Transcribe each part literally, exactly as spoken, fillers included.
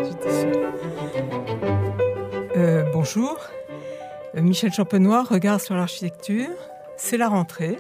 Euh, bonjour, Michel Champenois, Regard sur l'architecture. C'est la rentrée.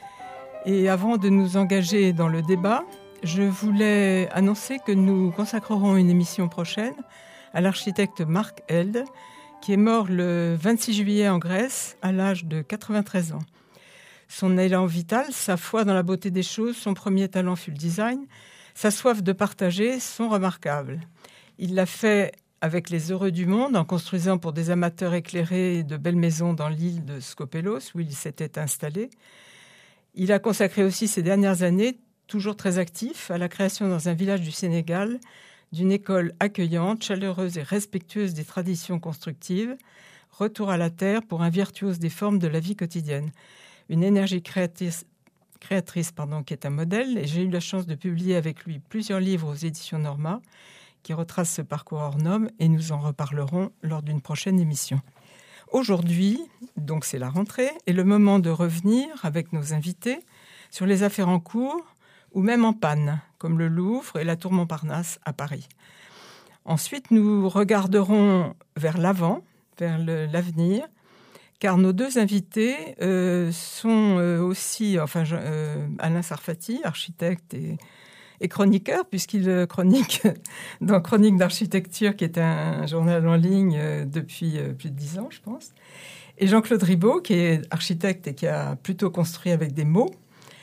Et avant de nous engager dans le débat, je voulais annoncer que nous consacrerons une émission prochaine à l'architecte Marc Held, qui est mort le vingt-six juillet en Grèce, à l'âge de quatre-vingt-treize ans. Son élan vital, sa foi dans la beauté des choses, son premier talent fut le design, sa soif de partager sont remarquables. Il l'a fait avec les heureux du monde, en construisant pour des amateurs éclairés de belles maisons dans l'île de Skopelos, où il s'était installé. Il a consacré aussi ces dernières années, toujours très actif, à la création dans un village du Sénégal d'une école accueillante, chaleureuse et respectueuse des traditions constructives, retour à la terre pour un virtuose des formes de la vie quotidienne. Une énergie créatrice, créatrice pardon, qui est un modèle, et j'ai eu la chance de publier avec lui plusieurs livres aux éditions Norma qui retracent ce parcours hors norme, et nous en reparlerons lors d'une prochaine émission. Aujourd'hui, donc c'est la rentrée, est le moment de revenir avec nos invités sur les affaires en cours ou même en panne, comme le Louvre et la Tour Montparnasse à Paris. Ensuite, nous regarderons vers l'avant, vers le, l'avenir, car nos deux invités euh, sont euh, aussi, enfin, euh, Alain Sarfati, architecte et, et chroniqueur, puisqu'il chronique dans Chronique d'architecture, qui est un journal en ligne euh, depuis euh, plus de dix ans, je pense, et Jean-Claude Ribaud, qui est architecte et qui a plutôt construit avec des mots,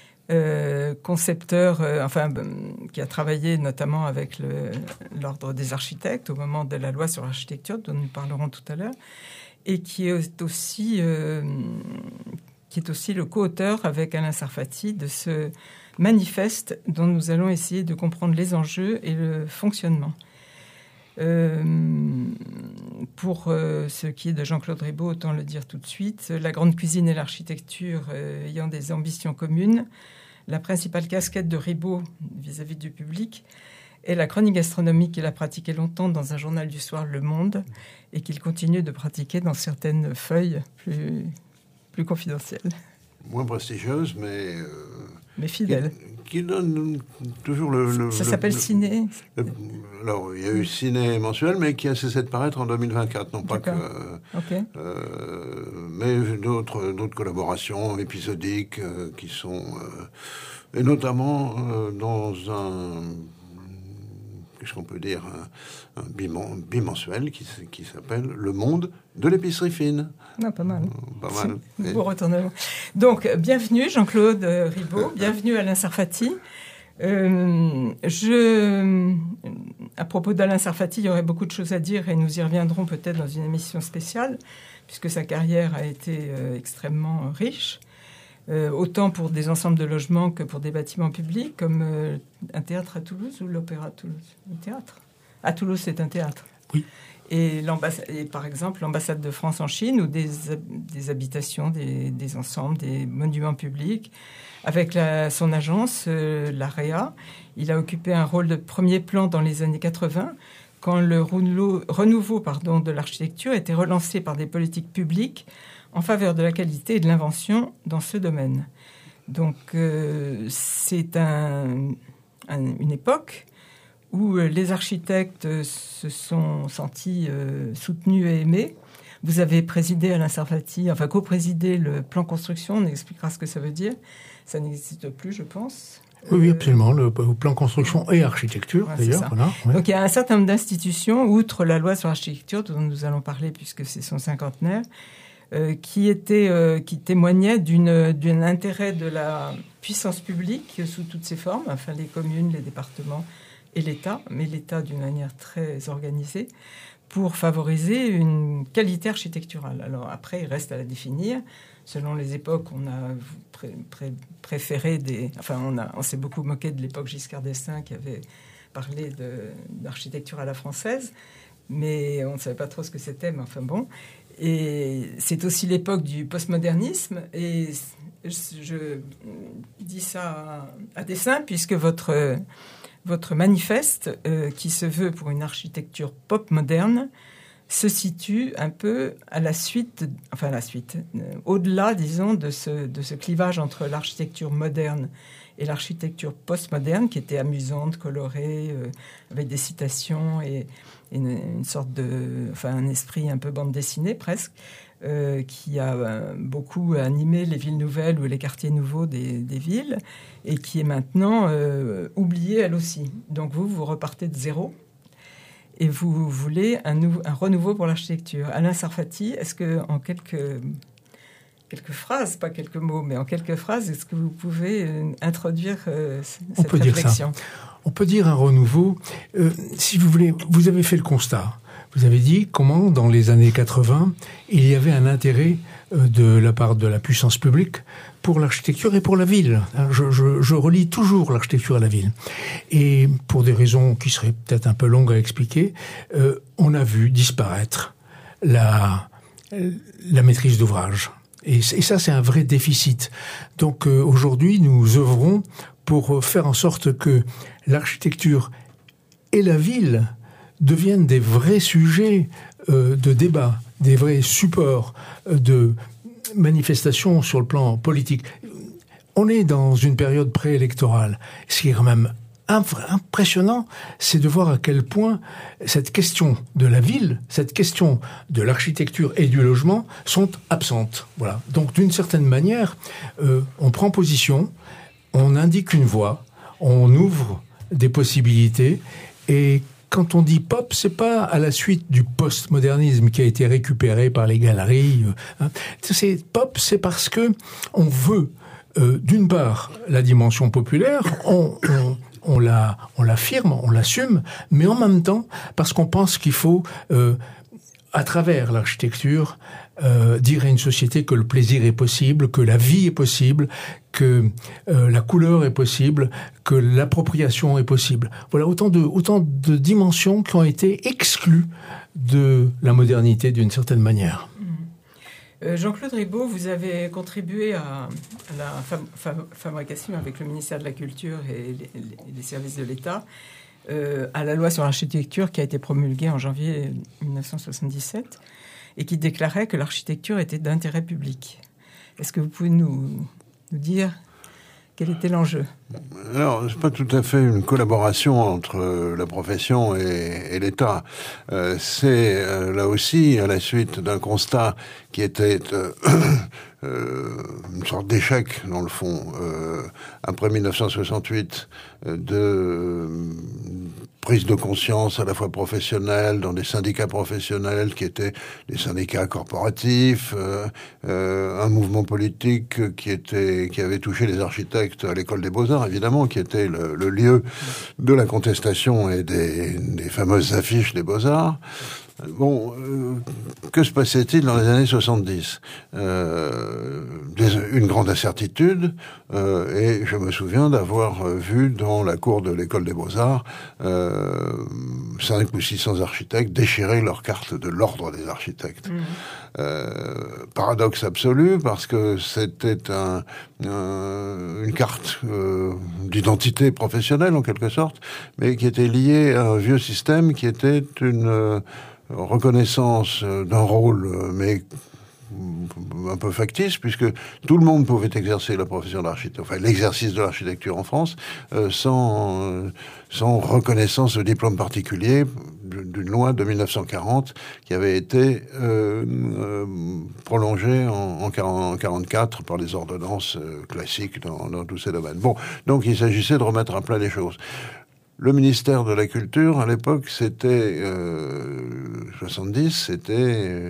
euh, concepteur, euh, enfin, euh, qui a travaillé notamment avec le, l'Ordre des architectes au moment de la loi sur l'architecture, dont nous parlerons tout à l'heure, et qui est aussi, euh, qui est aussi le co-auteur avec Alain Sarfati de ce manifeste dont nous allons essayer de comprendre les enjeux et le fonctionnement. Euh, pour euh, ce qui est de Jean-Claude Ribaud, autant le dire tout de suite, la grande cuisine et l'architecture euh, ayant des ambitions communes, la principale casquette de Ribaud vis-à-vis du public est la chronique gastronomique qu'il a pratiquée longtemps dans un journal du soir, Le Monde, et qu'il continue de pratiquer dans certaines feuilles plus, plus confidentielles. Moins prestigieuses, mais... Euh, mais fidèles. Qui, qui donne toujours le... le Ça le, s'appelle le, Ciné. Le, alors, il y a eu Ciné mensuel, mais qui a cessé de paraître en deux mille vingt-quatre. Non pas D'accord. que... Okay. Euh, mais d'autres, d'autres collaborations épisodiques euh, qui sont... Euh, et notamment euh, dans un... qu'est-ce qu'on peut dire, un, un bimensuel qui, qui s'appelle Le Monde de l'épicerie fine. Non, pas mal. Pas mal. Et... Bon retournement. Donc, bienvenue Jean-Claude Ribaud, bienvenue Alain Sarfati. Euh, je, à propos d'Alain Sarfati, il y aurait beaucoup de choses à dire et nous y reviendrons peut-être dans une émission spéciale, puisque sa carrière a été euh, extrêmement riche. Euh, autant pour des ensembles de logements que pour des bâtiments publics, comme euh, un théâtre à Toulouse ou l'Opéra à Toulouse. Un théâtre. À Toulouse, c'est un théâtre. Oui. Et, et par exemple, l'ambassade de France en Chine, ou des, des habitations, des, des ensembles, des monuments publics. Avec la, son agence, euh, l'A R E A, il a occupé un rôle de premier plan dans les années quatre-vingts, quand le renouveau, renouveau pardon, de l'architecture était relancé par des politiques publiques en faveur de la qualité et de l'invention dans ce domaine. Donc, euh, c'est un, un, une époque où les architectes se sont sentis euh, soutenus et aimés. Vous avez présidé, Alain Sarfati, enfin co-présidé le plan construction, on expliquera ce que ça veut dire. Ça n'existe plus, je pense. Oui, oui, absolument. Le plan construction et architecture, ouais, d'ailleurs. Voilà, ouais. Donc, il y a un certain nombre d'institutions, outre la loi sur l'architecture, dont nous allons parler puisque c'est son cinquantenaire, Euh, qui, était, euh, qui témoignait d'une, d'un intérêt de la puissance publique sous toutes ses formes, enfin les communes, les départements et l'État, mais l'État d'une manière très organisée, pour favoriser une qualité architecturale. Alors après, il reste à la définir. Selon les époques, on a pré- pré- préféré des... Enfin, on, a, on s'est beaucoup moqué de l'époque Giscard d'Estaing qui avait parlé de, d'architecture à la française, mais on ne savait pas trop ce que c'était, mais enfin bon... Et c'est aussi l'époque du postmodernisme. Et je dis ça à dessein, puisque votre, votre manifeste, euh, qui se veut pour une architecture pop moderne, se situe un peu à la suite, enfin à la suite, euh, au-delà, disons, de ce, de ce clivage entre l'architecture moderne et l'architecture postmoderne, qui était amusante, colorée, euh, avec des citations et, et une, une sorte de... Enfin, un esprit un peu bande dessinée, presque, euh, qui a euh, beaucoup animé les villes nouvelles ou les quartiers nouveaux des, des villes, et qui est maintenant euh, oubliée, elle aussi. Donc vous, vous repartez de zéro, et vous voulez un, nou- un renouveau pour l'architecture. Alain Sarfati, est-ce que en quelques... quelques phrases, pas quelques mots, mais en quelques phrases, est-ce que vous pouvez euh, introduire euh, cette On peut réflexion ? dire ça. On peut dire un renouveau. Euh, si vous voulez, vous avez fait le constat. Vous avez dit comment, dans les années quatre-vingts, il y avait un intérêt euh, de la part de la puissance publique pour l'architecture et pour la ville. Je, je, je relie toujours l'architecture à la ville. Et pour des raisons qui seraient peut-être un peu longues à expliquer, euh, on a vu disparaître la, la maîtrise d'ouvrage. Et, et ça, c'est un vrai déficit. Donc euh, aujourd'hui, nous œuvrons pour faire en sorte que l'architecture et la ville deviennent des vrais sujets euh, de débat, des vrais supports euh, de manifestation sur le plan politique. On est dans une période préélectorale. Ce qui est quand même impressionnant, c'est de voir à quel point cette question de la ville, cette question de l'architecture et du logement sont absentes. Voilà. Donc, d'une certaine manière, euh, on prend position, on indique une voie, on ouvre des possibilités, et quand on dit pop, c'est pas à la suite du postmodernisme qui a été récupéré par les galeries. Hein. C'est pop, c'est parce que on veut, euh, d'une part, la dimension populaire, on, on On, la, on l'affirme, on l'assume, mais en même temps, parce qu'on pense qu'il faut, euh, à travers l'architecture, euh, dire à une société que le plaisir est possible, que la vie est possible, que euh, la couleur est possible, que l'appropriation est possible. Voilà autant de, autant de dimensions qui ont été exclues de la modernité d'une certaine manière. Euh, Jean-Claude Ribaud, vous avez contribué à, à la fam- fam- fabrication avec le ministère de la Culture et les, les, les services de l'État euh, à la loi sur l'architecture qui a été promulguée en janvier dix-neuf cent soixante-dix-sept et qui déclarait que l'architecture était d'intérêt public. Est-ce que vous pouvez nous, nous dire quel était l'enjeu ? Alors, c'est pas tout à fait une collaboration entre la profession et, et l'État. Euh, c'est euh, là aussi à la suite d'un constat qui était euh, euh, une sorte d'échec dans le fond euh, après dix-neuf cent soixante-huit euh, de euh, prise de conscience à la fois professionnelle dans des syndicats professionnels qui étaient des syndicats corporatifs, euh, euh, un mouvement politique qui était qui avait touché les architectes à l'école des Beaux-Arts évidemment, qui était le, le lieu de la contestation et des, des fameuses affiches des Beaux-Arts. Bon, euh, que se passait-il dans les années soixante-dix ? euh, des, Une grande incertitude, euh, et je me souviens d'avoir vu dans la cour de l'école des Beaux-Arts euh, cinq ou six cents architectes déchirer leur carte de l'ordre des architectes. Mmh. Euh, paradoxe absolu, parce que c'était un, un, une carte euh, d'identité professionnelle, en quelque sorte, mais qui était liée à un vieux système qui était une... Euh, reconnaissance d'un rôle, mais un peu factice, puisque tout le monde pouvait exercer la profession d'architecte, enfin l'exercice de l'architecture en France, euh, sans, euh, sans reconnaissance de diplôme particulier d'une loi de dix-neuf cent quarante qui avait été euh, euh, prolongée en, en quarante-quatre par les ordonnances euh, classiques dans, dans tous ces domaines. Bon, donc il s'agissait de remettre à plat les choses. Le ministère de la Culture, à l'époque, c'était euh, soixante-dix, c'était euh,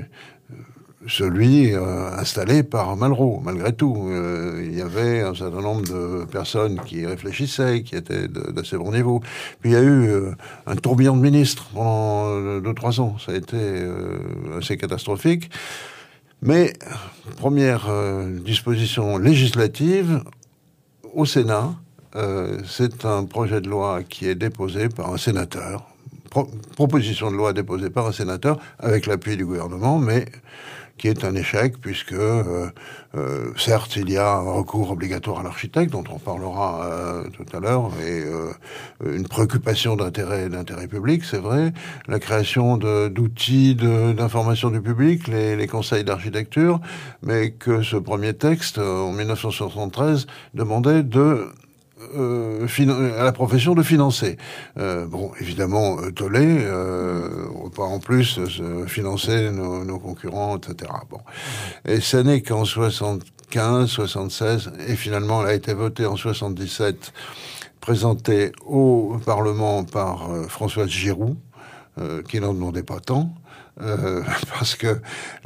celui euh, installé par Malraux. Malgré tout, euh, il y avait un certain nombre de personnes qui réfléchissaient, qui étaient de, d'assez bon niveau. Puis il y a eu euh, un tourbillon de ministres pendant euh, deux, trois ans. Ça a été euh, assez catastrophique. Mais première euh, disposition législative au Sénat. Euh, c'est un projet de loi qui est déposé par un sénateur, pro- proposition de loi déposée par un sénateur avec l'appui du gouvernement, mais qui est un échec puisque, euh, euh, certes, il y a un recours obligatoire à l'architecte, dont on parlera euh, tout à l'heure, et euh, une préoccupation d'intérêt, d'intérêt public, c'est vrai, la création de, d'outils de, d'information du public, les, les conseils d'architecture, mais que ce premier texte, en dix-neuf cent soixante-treize, demandait de euh, à la profession de financer. Euh, bon, évidemment, Tollet, euh, on va pas en plus euh, financer nos, nos concurrents, et cetera. Bon, et ça n'est qu'en soixante-quinze, soixante-seize, et finalement, elle a été votée en soixante-dix-sept, présentée au Parlement par euh, Françoise Giroud, euh, qui n'en demandait pas tant. Euh, parce que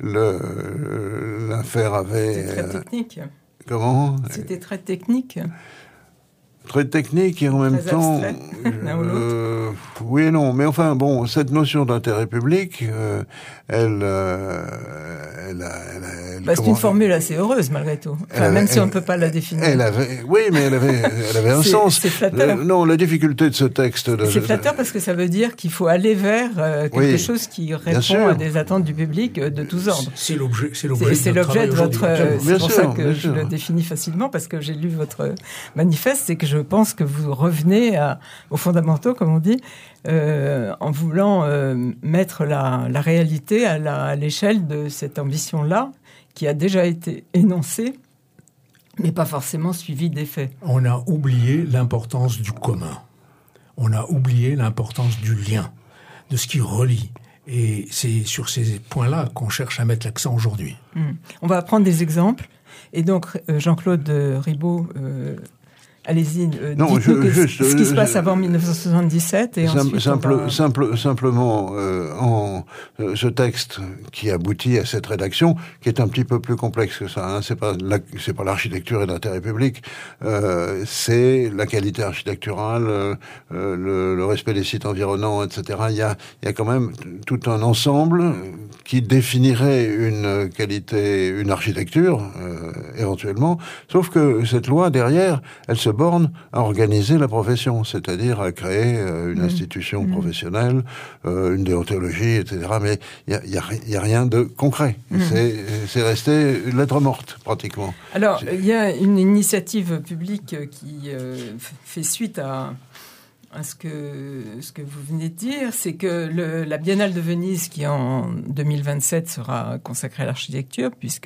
le, l'affaire avait... C'était très technique. Euh, comment ? C'était très technique. Très technique et en même très temps... l'un ou l'autre. Euh, oui et non. Mais enfin, bon, cette notion d'intérêt public, euh, elle... Euh, elle, a, elle, a, elle bah, c'est une formule assez heureuse, malgré tout. Enfin, avait, même si elle, on ne peut pas la définir. Elle avait, oui, mais elle avait, elle avait un c'est, sens. C'est flatteur. Le, non, la difficulté de ce texte... De, c'est flatteur parce que ça veut dire qu'il faut aller vers euh, quelque oui, chose qui répond à des attentes du public euh, de tous ordres. C'est l'objet, c'est l'objet, c'est, c'est l'objet de votre... Euh, c'est pour sûr, ça que je sûr. le définis facilement, parce que j'ai lu votre manifeste, c'est que je pense que vous revenez à, aux fondamentaux, comme on dit, euh, en voulant euh, mettre la, la réalité à, la, à l'échelle de cette ambition-là, qui a déjà été énoncée, mais pas forcément suivie des faits. On a oublié l'importance du commun. On a oublié l'importance du lien, de ce qui relie. Et c'est sur ces points-là qu'on cherche à mettre l'accent aujourd'hui. Mmh. On va prendre des exemples. Et donc, Jean-Claude Ribaud... Euh, Allez-y, euh, non, dites-nous je, que, juste, ce qui se passe avant dix-neuf cent soixante-dix-sept et simple, ensuite simple, va... simple, simplement euh, en euh, ce texte qui aboutit à cette rédaction, qui est un petit peu plus complexe que ça. Hein, c'est pas la, c'est pas l'architecture et l'intérêt public, euh, c'est la qualité architecturale, euh, le, le respect des sites environnants, et cetera. Il y a, il y a quand même tout un ensemble qui définirait une qualité, une architecture euh, éventuellement. Sauf que cette loi derrière, elle se borne à organiser la profession, c'est-à-dire à créer euh, une mmh. institution mmh. professionnelle, euh, une déontologie, et cetera. Mais il y a, y a rien de concret. Mmh. C'est, c'est resté lettre morte, pratiquement. Alors, il y a une initiative publique qui euh, fait suite à, à ce, que, ce que vous venez de dire, c'est que le, la Biennale de Venise, qui en deux mille vingt-sept sera consacrée à l'architecture, puisque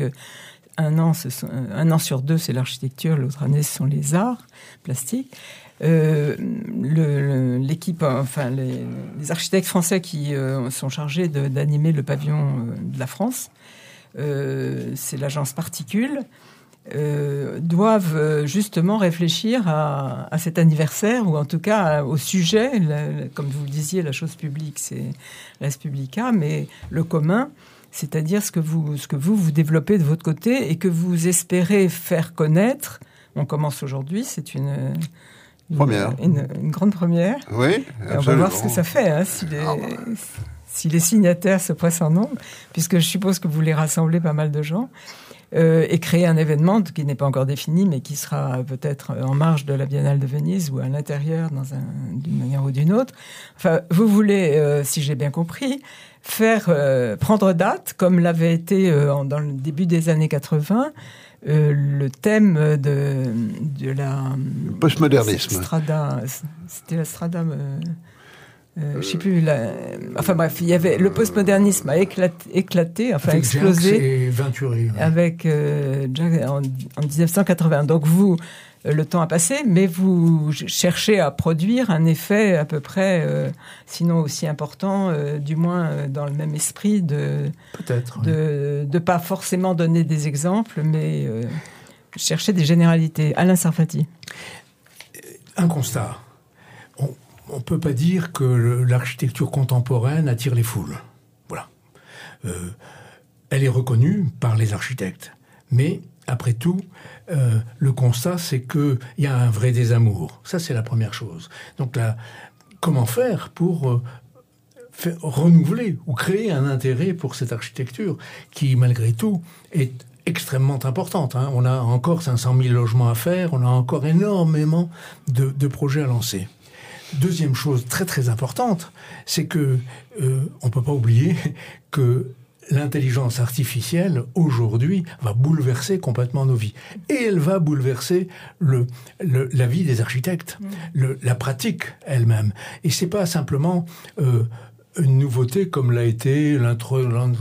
Un an, ce sont, un an sur deux, c'est l'architecture, l'autre année, ce sont les arts plastiques. Euh, le, le, l'équipe, enfin, les, les architectes français qui euh, sont chargés de, d'animer le pavillon euh, de la France, euh, c'est l'agence Particule, euh, doivent justement réfléchir à, à cet anniversaire, ou en tout cas au sujet, la, comme vous le disiez, la chose publique, c'est res publica, mais le commun, c'est-à-dire ce que vous, ce que vous, vous développez de votre côté et que vous espérez faire connaître. On commence aujourd'hui, c'est une, une, première. une, une grande première. Oui, et on va voir ce que ça fait, hein, si, les, ah bah. si les signataires se pressent en nombre, puisque je suppose que vous voulez rassembler pas mal de gens, euh, et créer un événement qui n'est pas encore défini, mais qui sera peut-être en marge de la Biennale de Venise ou à l'intérieur, dans un, d'une manière ou d'une autre. Enfin, vous voulez, euh, si j'ai bien compris, faire euh, prendre date, comme l'avait été euh, en, dans le début des années quatre-vingts, euh, le thème de, de la... postmodernisme. Strada, c'était la Strada... Euh, euh, je sais plus. La, enfin bref, il y avait le postmodernisme a éclaté, éclaté enfin avec explosé. Et Venturi, ouais. Avec euh, en, en dix-neuf cent quatre-vingts. Donc vous, le temps a passé, mais vous cherchez à produire un effet à peu près, euh, sinon aussi important, euh, du moins euh, dans le même esprit de peut-être de, oui. de pas forcément donner des exemples, mais euh, chercher des généralités. Alain Sarfati. Un constat. On ne peut pas dire que le, l'architecture contemporaine attire les foules. Voilà. Euh, elle est reconnue par les architectes. Mais, après tout, euh, le constat, c'est qu'il y a un vrai désamour. Ça, c'est la première chose. Donc, là, comment faire pour euh, faire, renouveler ou créer un intérêt pour cette architecture qui, malgré tout, est extrêmement importante. Hein. On a encore cinq cent mille logements à faire. On a encore énormément de, de projets à lancer. Deuxième chose très très importante, c'est que euh, on peut pas oublier que l'intelligence artificielle aujourd'hui va bouleverser complètement nos vies et elle va bouleverser le, le la vie des architectes, mmh. le, la pratique elle-même. Et c'est pas simplement euh, une nouveauté comme l'a été l'intro,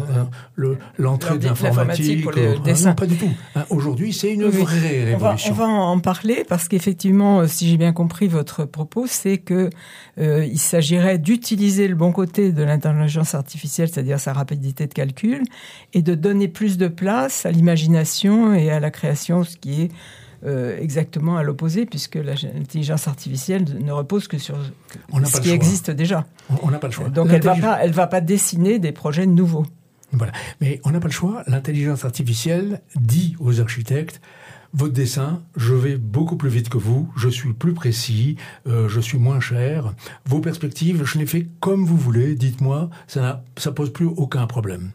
le, l'entrée de l'informatique. Pour les euh, non, pas du tout. Hein, aujourd'hui, c'est une oui, vraie révolution. On va, on va en parler parce qu'effectivement, si j'ai bien compris votre propos, c'est que euh, il s'agirait d'utiliser le bon côté de l'intelligence artificielle, c'est-à-dire sa rapidité de calcul, et de donner plus de place à l'imagination et à la création, ce qui est Euh, exactement à l'opposé, puisque l'intelligence artificielle ne repose que sur ce qui existe déjà. On n'a pas le choix. Donc elle va pas, elle va pas dessiner des projets nouveaux. Voilà. Mais on n'a pas le choix. L'intelligence artificielle dit aux architectes: votre dessin, je vais beaucoup plus vite que vous, je suis plus précis, euh, je suis moins cher. Vos perspectives, je les fais comme vous voulez. Dites-moi, ça n'a, ça pose plus aucun problème.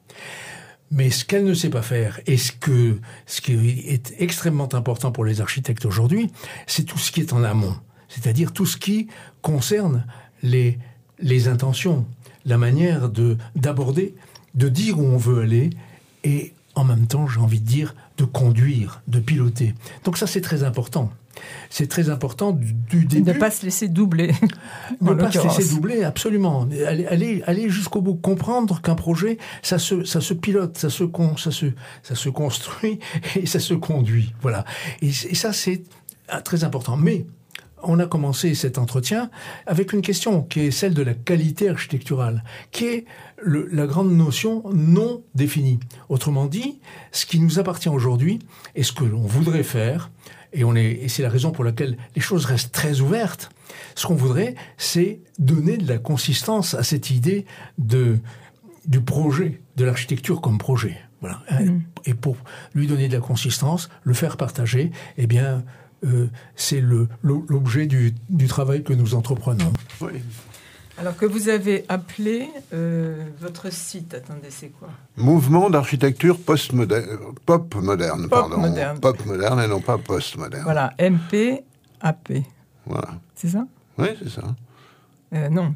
Mais ce qu'elle ne sait pas faire, et ce que ce qui est extrêmement important pour les architectes aujourd'hui, c'est tout ce qui est en amont, c'est-à-dire tout ce qui concerne les les intentions, la manière de d'aborder, de dire où on veut aller, et en même temps, j'ai envie de dire, de conduire, de piloter. Donc ça, c'est très important. C'est très important du, du début. Ne pas se laisser doubler. Ne pas se laisser doubler, absolument. Aller, aller, aller jusqu'au bout, comprendre qu'un projet, ça se, ça se pilote, ça se, con, ça se, ça se construit et ça se conduit. Voilà. Et, et ça, c'est très important. Mais on a commencé cet entretien avec une question qui est celle de la qualité architecturale, qui est le, la grande notion non définie. Autrement dit, ce qui nous appartient aujourd'hui et ce que l'on voudrait faire, et, on est, et c'est la raison pour laquelle les choses restent très ouvertes, ce qu'on voudrait, c'est donner de la consistance à cette idée de, du projet, de l'architecture comme projet. Voilà. Mmh. Et pour lui donner de la consistance, le faire partager, eh bien, Euh, c'est le, l'objet du, du travail que nous entreprenons. Oui. Alors que vous avez appelé euh, votre site, attendez, c'est quoi ? Mouvement d'architecture post-moderne, pop moderne, pop pardon. Moderne. Pop moderne et non pas post-moderne. Voilà, M P A P. Voilà. C'est ça ? Oui, c'est ça. Euh, non.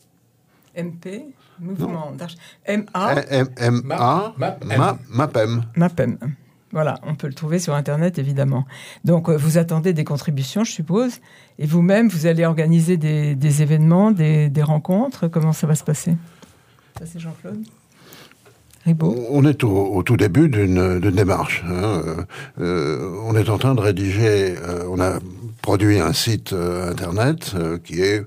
M P, mouvement d'architecture. M A. M A. MAPEM. MAPEM. Voilà, on peut le trouver sur Internet, évidemment. Donc, euh, vous attendez des contributions, je suppose, et vous-même, vous allez organiser des, des événements, des, des rencontres. Comment ça va se passer ? Ça, c'est Jean-Claude Ribaud. On est au, au tout début d'une, d'une démarche. Hein. Euh, on est en train de rédiger, euh, on a produit un site euh, Internet euh, qui est,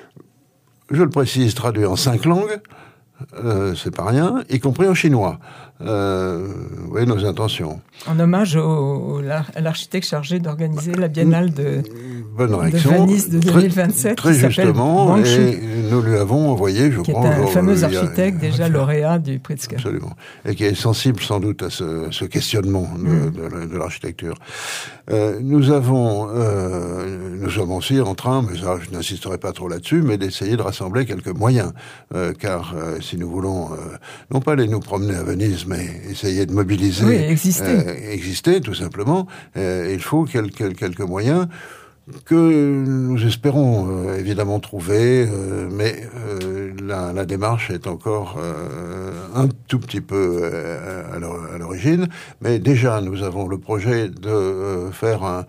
je le précise, traduit en cinq langues. Euh, c'est pas rien, y compris en chinois. Euh, vous voyez nos intentions. En hommage au, au, à l'architecte chargé d'organiser la biennale de, Bonne réaction. de Venise de deux mille vingt-sept. Très, très justement, et nous lui avons envoyé, je qui crois... Qui est un genre, fameux a, architecte, a, déjà lauréat du Pritzker. Absolument. Et qui est sensible sans doute à ce, ce questionnement de, mm. de, de l'architecture. Euh, nous avons... Euh, nous sommes aussi en train, mais ça, je n'insisterai pas trop là-dessus, mais d'essayer de rassembler quelques moyens. Euh, car euh, si nous voulons, euh, non pas aller nous promener à Venise, mais essayer de mobiliser... Oui, exister. Euh, exister, tout simplement. Euh, il faut quelques, quelques moyens que nous espérons euh, évidemment trouver, euh, mais euh, la, la démarche est encore euh, un tout petit peu euh, à l'origine. Mais déjà, nous avons le projet de euh, faire un,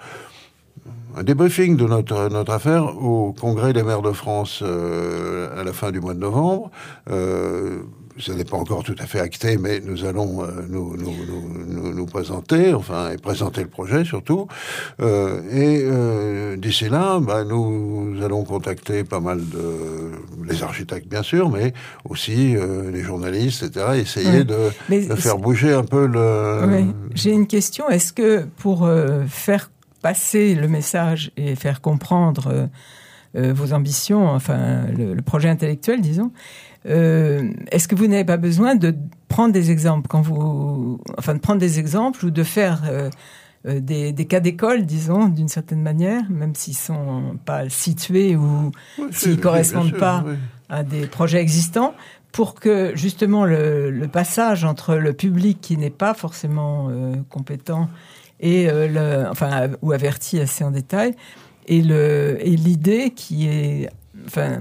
un débriefing de notre, notre affaire au Congrès des maires de France euh, à la fin du mois de novembre. Euh, Ça n'est pas encore tout à fait acté, mais nous allons euh, nous, nous, nous, nous présenter, enfin, et présenter le projet surtout. Euh, et euh, d'ici là, bah, nous allons contacter pas mal de... les architectes, bien sûr, mais aussi euh, les journalistes, et cetera, essayer oui. de, mais de faire bouger un peu le... Oui. J'ai une question. Est-ce que pour euh, faire passer le message et faire comprendre euh, euh, vos ambitions, enfin, le, le projet intellectuel, disons... Euh, est-ce que vous n'avez pas besoin de prendre des exemples quand vous, enfin de prendre des exemples ou de faire euh, euh, des, des cas d'école, disons, d'une certaine manière, même s'ils sont pas situés ou oui, s'ils correspondent sûr, pas oui. à des projets existants, pour que justement le, le passage entre le public qui n'est pas forcément euh, compétent et euh, le, enfin ou averti assez en détail, et le et l'idée qui est, enfin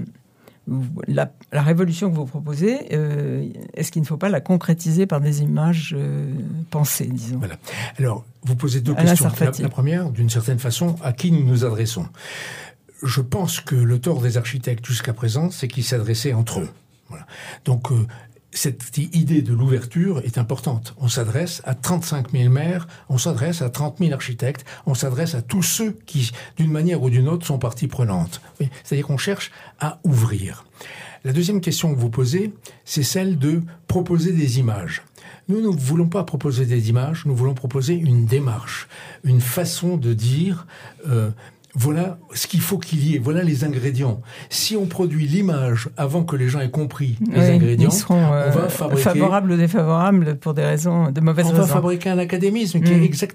La, la révolution que vous proposez, euh, est-ce qu'il ne faut pas la concrétiser par des images euh, pensées, disons ? Voilà. Alors, vous posez deux Alain questions. La, la première, d'une certaine façon, à qui nous nous adressons ? Je pense que le tort des architectes jusqu'à présent, c'est qu'ils s'adressaient entre eux. Voilà. Donc, euh, cette idée de l'ouverture est importante. On s'adresse à trente-cinq mille maires, on s'adresse à trente mille architectes, on s'adresse à tous ceux qui, d'une manière ou d'une autre, sont partie prenante. C'est-à-dire qu'on cherche à ouvrir. La deuxième question que vous posez, c'est celle de proposer des images. Nous ne voulons pas proposer des images, nous voulons proposer une démarche, une façon de dire... Euh, Voilà ce qu'il faut qu'il y ait, voilà les ingrédients. Si on produit l'image avant que les gens aient compris les oui, ingrédients, ils seront euh, on va fabriquer... favorables ou défavorables pour des raisons, de mauvaises on raisons. On va fabriquer un académisme qui mmh. est exactement